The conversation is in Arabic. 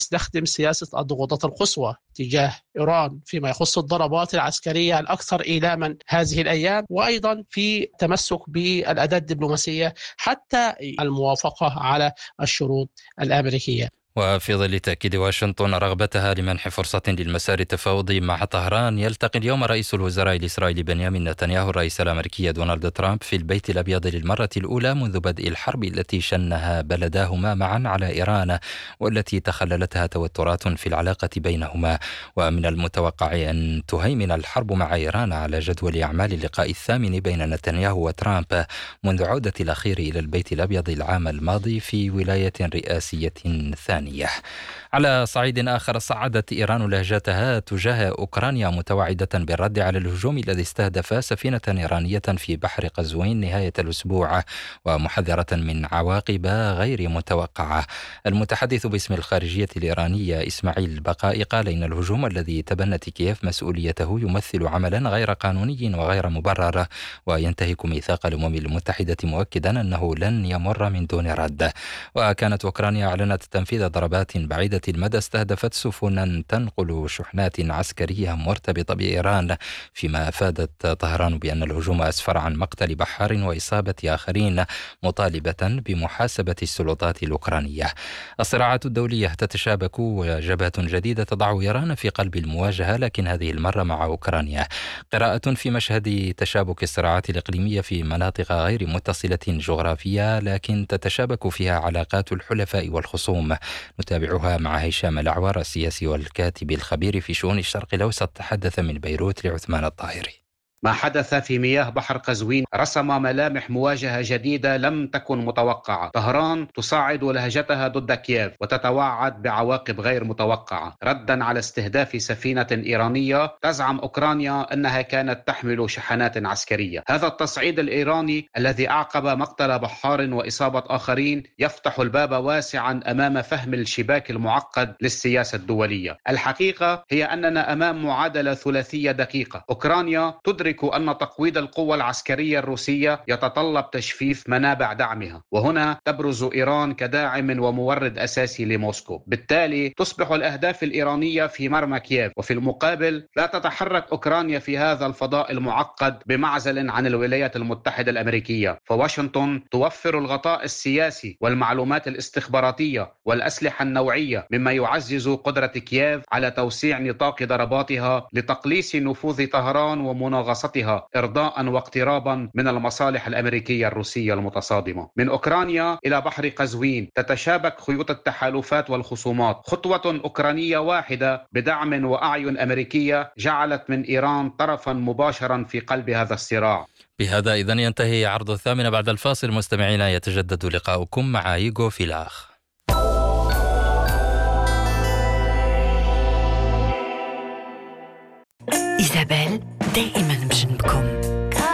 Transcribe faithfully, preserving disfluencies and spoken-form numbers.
تستخدم سياسة الضغوطات القصوى تجاه إيران فيما يخص الضربات العسكرية الأكثر إيلاما هذه الأيام، وأيضا في تمسك بالأداة الدبلوماسية حتى الموافقة على الشروط الأمريكية. وفي ظل تأكيد واشنطن رغبتها لمنح فرصة للمسار التفاوضي مع طهران، يلتقي اليوم رئيس الوزراء الإسرائيلي بنيامين نتنياهو الرئيس الأمريكي دونالد ترامب في البيت الأبيض للمرة الأولى منذ بدء الحرب التي شنها بلداهما معا على إيران، والتي تخللتها توترات في العلاقة بينهما. ومن المتوقع أن تهيمن الحرب مع إيران على جدول أعمال اللقاء الثامن بين نتنياهو وترامب منذ عودة الأخير إلى البيت الأبيض العام الماضي في ولاية رئاسية ثانية. على صعيد آخر، صعدت إيران لهجتها تجاه أوكرانيا متوعدة بالرد على الهجوم الذي استهدف سفينة إيرانية في بحر قزوين نهاية الأسبوع، ومحذرة من عواقب غير متوقعة. المتحدث باسم الخارجية الإيرانية إسماعيل بقائي قال إن الهجوم الذي تبنت كييف مسؤوليته يمثل عملا غير قانوني وغير مبرر، وينتهك ميثاق الأمم المتحدة، مؤكدا أنه لن يمر من دون رد. وكانت أوكرانيا أعلنت تنفيذ ضربات بعيدة المدى استهدفت سفنا تنقل شحنات عسكرية مرتبطة بإيران، فيما أفادت طهران بأن الهجوم أسفر عن مقتل بحار وإصابة آخرين، مطالبة بمحاسبة السلطات الأوكرانية. الصراعات الدولية تتشابك، وجبهة جديدة تضع إيران في قلب المواجهة، لكن هذه المرة مع أوكرانيا. قراءة في مشهد تشابك الصراعات الإقليمية في مناطق غير متصلة جغرافيا، لكن تتشابك فيها علاقات الحلفاء والخصوم. نتابعها مع هشام الأعور السياسي والكاتب الخبير في شؤون الشرق الأوسط، تحدث من بيروت لعثمان الطاهري. ما حدث في مياه بحر قزوين رسم ملامح مواجهة جديدة لم تكن متوقعة. طهران تصاعد لهجتها ضد كييف وتتوعد بعواقب غير متوقعة ردا على استهداف سفينة إيرانية تزعم أوكرانيا أنها كانت تحمل شحنات عسكرية. هذا التصعيد الإيراني الذي أعقب مقتل بحار وإصابة آخرين يفتح الباب واسعا أمام فهم الشباك المعقد للسياسة الدولية. الحقيقة هي أننا أمام معادلة ثلاثية دقيقة. أوكرانيا تدرك أن تقويض القوة العسكرية الروسية يتطلب تجفيف منابع دعمها، وهنا تبرز إيران كداعم ومورد أساسي لموسكو. بالتالي تصبح الأهداف الإيرانية في مرمى كييف، وفي المقابل لا تتحرك أوكرانيا في هذا الفضاء المعقد بمعزل عن الولايات المتحدة الأمريكية. فواشنطن توفر الغطاء السياسي والمعلومات الاستخباراتية والأسلحة النوعية، مما يعزز قدرة كييف على توسيع نطاق ضرباتها لتقليص نفوذ طهران ومناغصة إرضاء واقترابا من المصالح الأمريكية الروسية المتصادمة. من أوكرانيا إلى بحر قزوين تتشابك خيوط التحالفات والخصومات. خطوة أوكرانية واحدة بدعم وأعين أمريكية جعلت من إيران طرفا مباشرا في قلب هذا الصراع. بهذا إذن ينتهي عرض الثامنة. بعد الفاصل مستمعينا يتجدد لقاؤكم مع إيغو فيلاخ. إيزابيل دائما بجنبكم.